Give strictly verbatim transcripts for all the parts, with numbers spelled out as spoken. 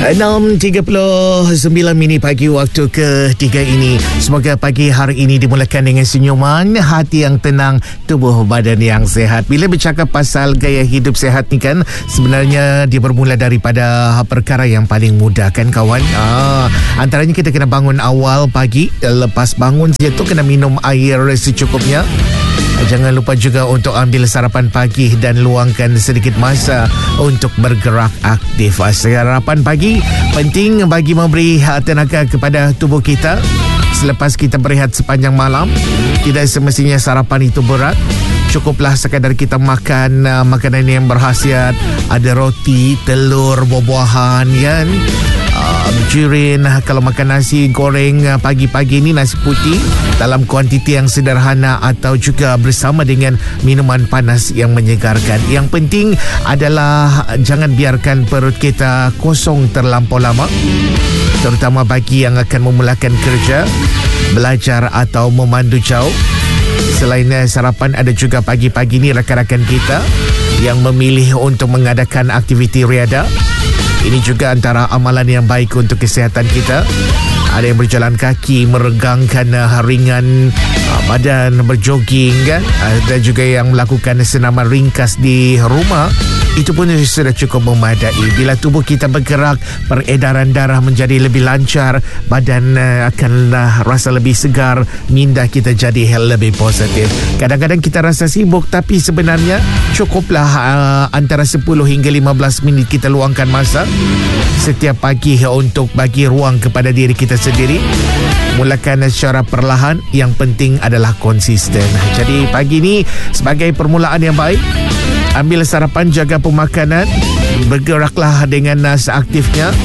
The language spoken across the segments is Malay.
enam tiga puluh sembilan minit pagi waktu ketiga ini. Semoga pagi hari ini dimulakan dengan senyuman, hati yang tenang, tubuh badan yang sehat. Bila bercakap pasal gaya hidup sehat ni kan, sebenarnya dia bermula daripada perkara yang paling mudah kan kawan. Ah, antaranya kita kena bangun awal pagi. Lepas bangun saja tu kena minum air secukupnya. Jangan lupa juga untuk ambil sarapan pagi dan luangkan sedikit masa untuk bergerak aktif. Sarapan pagi penting bagi memberi tenaga kepada tubuh kita selepas kita berehat sepanjang malam. Tidak semestinya sarapan itu berat. Cukuplah sekadar kita makan uh, makanan yang berkhasiat. Ada roti, telur, buah-buahan kan. Uh, jirin, kalau makan nasi goreng uh, pagi-pagi ni, nasi putih dalam kuantiti yang sederhana atau juga bersama dengan minuman panas yang menyegarkan. Yang penting adalah jangan biarkan perut kita kosong terlampau lama, terutama bagi yang akan memulakan kerja, belajar atau memandu jauh. Selain sarapan, ada juga pagi-pagi ni rakan-rakan kita yang memilih untuk mengadakan aktiviti riadah. Ini juga antara amalan yang baik untuk kesihatan kita. Ada yang berjalan kaki, meregangkan ringan badan, berjoging kan. Ada juga yang melakukan senaman ringkas di rumah. Itu pun sudah cukup memadai. Bila tubuh kita bergerak, peredaran darah menjadi lebih lancar, badan uh, akan uh, rasa lebih segar, minda kita jadi lebih positif. Kadang-kadang kita rasa sibuk, tapi sebenarnya cukuplah uh, antara sepuluh hingga lima belas minit kita luangkan masa setiap pagi untuk bagi ruang kepada diri kita sendiri. Mulakan secara perlahan, yang penting adalah konsisten. Jadi pagi ni sebagai permulaan yang baik, ambil sarapan, jaga pemakanan, bergeraklah dengan seaktifnya.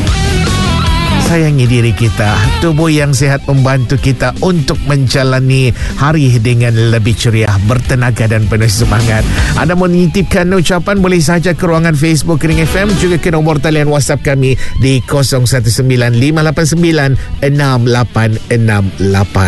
Sayangi diri kita. Tubuh yang sehat membantu kita untuk menjalani hari dengan lebih ceria, bertenaga dan penuh semangat. Anda mau menitipkan ucapan, boleh sahaja ke ruangan Facebook Ring F M, juga ke nombor talian WhatsApp kami di kosong satu sembilan lima lapan sembilan enam lapan enam lapan.